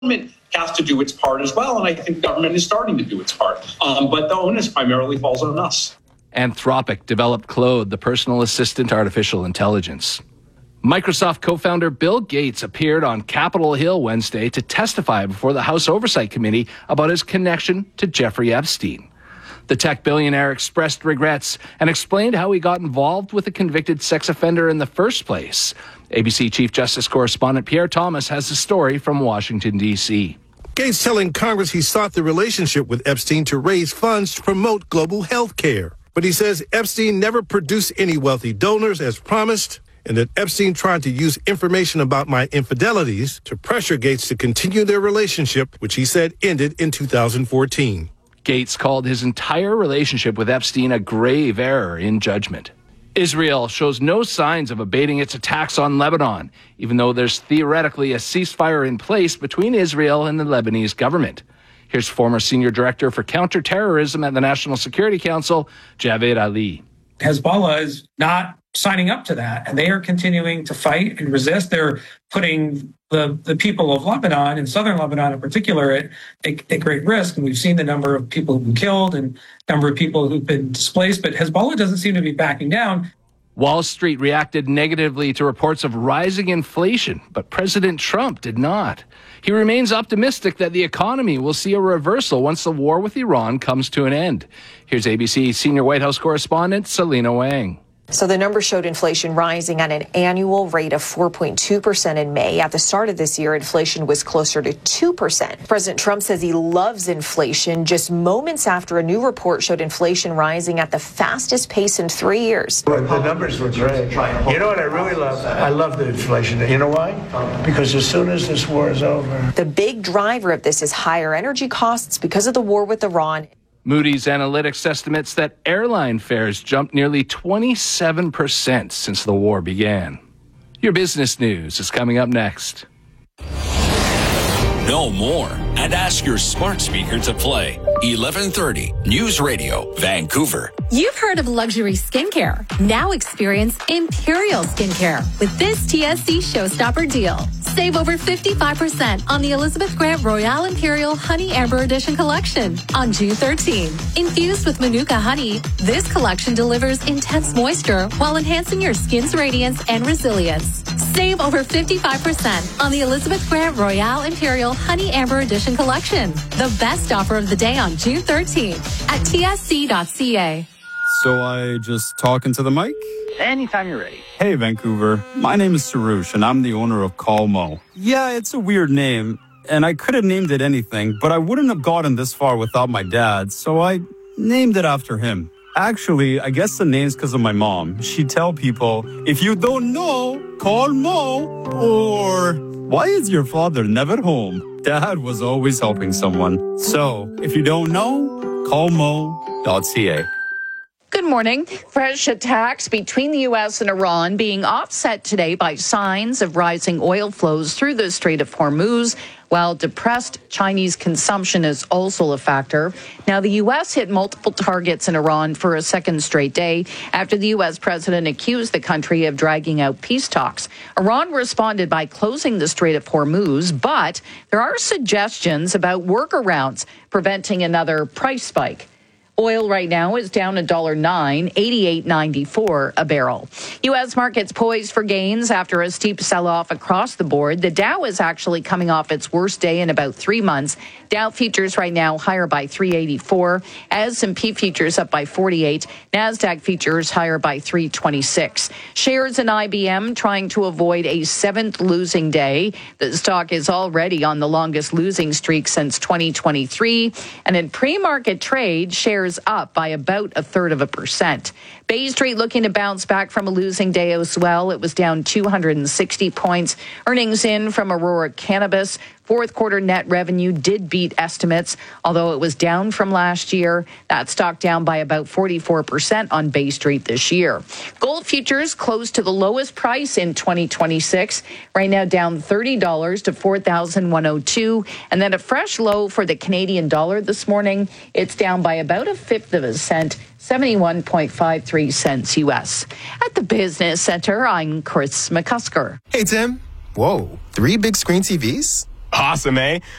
Government has to do its part as well, and I think government is starting to do its part. But the onus primarily falls on us. Anthropic developed Claude, the personal assistant artificial intelligence. Microsoft co-founder Bill Gates appeared on Capitol Hill Wednesday to testify before the House Oversight Committee about his connection to Jeffrey Epstein. The tech billionaire expressed regrets and explained how he got involved with a convicted sex offender in the first place. ABC Chief Justice correspondent Pierre Thomas has the story from Washington, D.C. Gates telling Congress he sought the relationship with Epstein to raise funds to promote global health care. But he says Epstein never produced any wealthy donors as promised, and that Epstein tried to use information about my infidelities to pressure Gates to continue their relationship, which he said ended in 2014. Gates called his entire relationship with Epstein a grave error in judgment. Israel shows no signs of abating its attacks on Lebanon, even though there's theoretically a ceasefire in place between Israel and the Lebanese government. Here's former senior director for counterterrorism at the National Security Council, Javed Ali. Hezbollah is not signing up to that, and they are continuing to fight and resist. They're putting the people of Lebanon, and southern Lebanon in particular, at great risk. And we've seen the number of people who've been killed and number of people who've been displaced. But Hezbollah doesn't seem to be backing down. Wall Street reacted negatively to reports of rising inflation, but President Trump did not. He remains optimistic that the economy will see a reversal once the war with Iran comes to an end. Here's ABC senior White House correspondent Selena Wang. So the numbers showed inflation rising at an annual rate of 4.2% in May. At the start of this year, inflation was closer to 2%. President Trump says he loves inflation just moments after a new report showed inflation rising at the fastest pace in 3 years. The numbers were great. You know what I really love? I love the inflation. You know why? Because as soon as this war is over. The big driver of this is higher energy costs because of the war with Iran. Moody's Analytics estimates that airline fares jumped nearly 27% since the war began. Your business news is coming up next. Know more and ask your smart speaker to play 1130 News Radio, Vancouver. You've heard of luxury skincare. Now experience Imperial Skincare with this TSC Showstopper deal. Save over 55% on the Elizabeth Grant Royale Imperial Honey Amber Edition collection on June 13. Infused with Manuka honey, this collection delivers intense moisture while enhancing your skin's radiance and resilience. Save over 55% on the Elizabeth Grant Royale Imperial Honey Amber Edition collection. The best offer of the day on June 13th at tsc.ca. So I just talk into the mic? Anytime you're ready. Hey, Vancouver. My name is Sarush, and I'm the owner of Call Mo. Yeah, it's a weird name, and I could have named it anything, but I wouldn't have gotten this far without my dad, so I named it after him. Actually, I guess the name's because of my mom. She'd tell people, if you don't know, call Mo, or why is your father never home? Dad was always helping someone. So, if you don't know, call mo.ca. Good morning. Fresh attacks between the U.S. and Iran being offset today by signs of rising oil flows through the Strait of Hormuz, while depressed Chinese consumption is also a factor. Now, the U.S. hit multiple targets in Iran for a second straight day after the U.S. president accused the country of dragging out peace talks. Iran responded by closing the Strait of Hormuz, but there are suggestions about workarounds preventing another price spike. Oil right now is down $1.09, $88.94 a barrel. U.S. markets poised for gains after a steep sell-off across the board. The Dow is actually coming off its worst day in about 3 months. Dow futures right now higher by 384. S&P futures up by 48. NASDAQ futures higher by 326. Shares in IBM trying to avoid a seventh losing day. The stock is already on the longest losing streak since 2023. And in pre-market trade, shares up by about 0.33%. Bay Street looking to bounce back from a losing day as well. It was down 260 points. Earnings in from Aurora Cannabis. Fourth quarter net revenue did beat estimates, although it was down from last year. That stock down by about 44% on Bay Street this year. Gold futures closed to the lowest price in 2026, right now down $30 to $4,102. And then a fresh low for the Canadian dollar this morning. It's down by about 1/5 cent. 71.53 cents U.S. At the Business Center, I'm Chris McCusker. Hey, Tim. Whoa, 3 big screen TVs? Awesome, eh?